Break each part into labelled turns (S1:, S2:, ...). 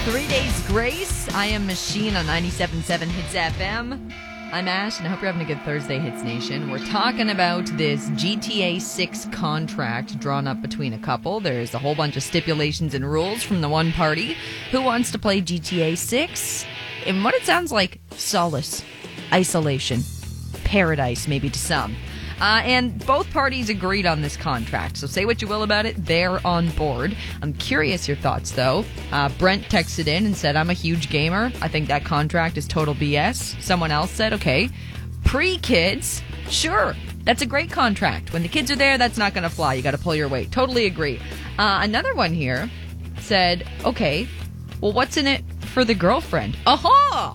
S1: 3 Days Grace. I am Machine on 97.7 Hits FM. I'm Ash, and I hope you're having a good Thursday, Hits Nation. We're talking about this GTA 6 contract drawn up between a couple. There's a whole bunch of stipulations and rules from the one party who wants to play GTA 6 in what it sounds like solace, isolation, paradise maybe to some. And both parties agreed on this contract, so say what you will about it, they're on board. I'm curious your thoughts, though. Brent texted in and said, I'm a huge gamer. I think that contract is total BS. Someone else said, okay, pre-kids, sure, that's a great contract. When the kids are there, that's not going to fly. You got to pull your weight. Totally agree. Another one here said, okay, well, what's in it for the girlfriend? Aha!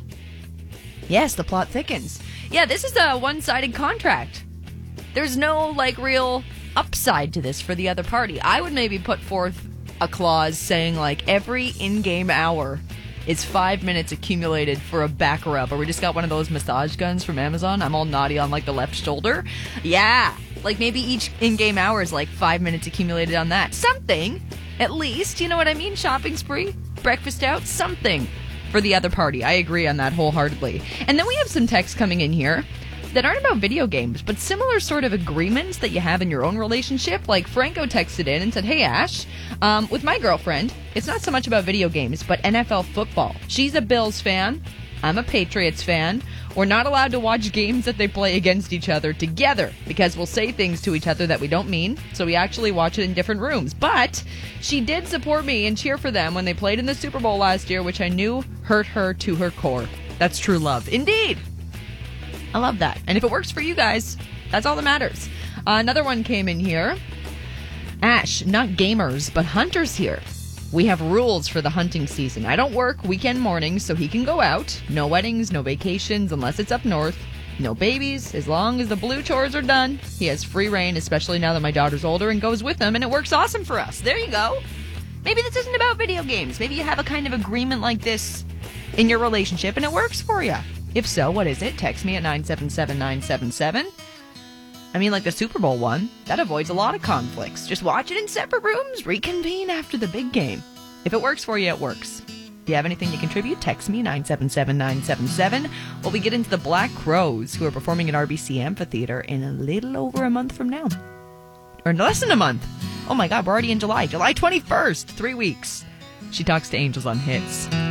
S1: Yes, the plot thickens. Yeah, this is a one-sided contract. There's no, real upside to this for the other party. I would maybe put forth a clause saying, every in-game hour is 5 minutes accumulated for a back rub. Or we just got one of those massage guns from Amazon. I'm all naughty on, the left shoulder. Yeah. Maybe each in-game hour is, 5 minutes accumulated on that. Something, at least. You know what I mean? Shopping spree, breakfast out, something for the other party. I agree on that wholeheartedly. And then we have some texts coming in here that aren't about video games, but similar sort of agreements that you have in your own relationship. Like Franco texted in and said, hey Ash, with my girlfriend, it's not so much about video games, but NFL football. She's a Bills fan. I'm a Patriots fan. We're not allowed to watch games that they play against each other together because we'll say things to each other that we don't mean, so we actually watch it in different rooms. But she did support me and cheer for them when they played in the Super Bowl last year, which I knew hurt her to her core. That's true love. Indeed. I love that. And if it works for you guys, that's all that matters. Another one came in here. Ash, not gamers, but hunters here. We have rules for the hunting season. I don't work weekend mornings, so he can go out. No weddings, no vacations, unless it's up north. No babies. As long as the blue chores are done, he has free reign, especially now that my daughter's older, and goes with them, and it works awesome for us. There you go. Maybe this isn't about video games. Maybe you have a kind of agreement like this in your relationship, and it works for you. If so, what is it? Text me at 977-977. I mean, the Super Bowl one, that avoids a lot of conflicts. Just watch it in separate rooms, reconvene after the big game. If it works for you, it works. If you have anything to contribute, text me, 977-977. While we get into the Black Crowes, who are performing at RBC Amphitheater in a little over a month from now. Or less than a month. Oh my God, we're already in July. July 21st, 3 weeks. She talks to Angels on Hits.